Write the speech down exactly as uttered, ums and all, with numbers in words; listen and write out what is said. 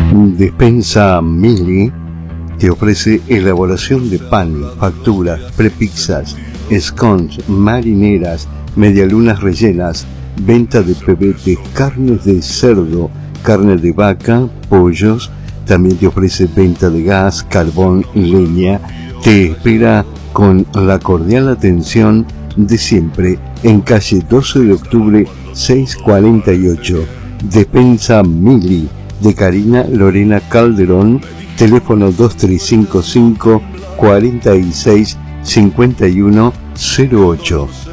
Despensa Mili te ofrece elaboración de pan, facturas, prepizzas, scones, marineras, medialunas rellenas, venta de pebetes, carnes de cerdo, carne de vaca, pollos. También te ofrece venta de gas, carbón y leña. Te espera con la cordial atención de siempre en calle doce de octubre seiscientos cuarenta y ocho. Despensa Mili de Karina Lorena Calderón, teléfono dos tres cinco cinco, cuarenta y seis, cincuenta y uno cero ocho.